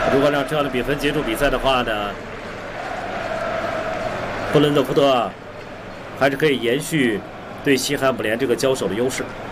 如果让这样的比分结束比赛的话呢，布伦特福德还是可以延续对西汉姆联这个交手的优势。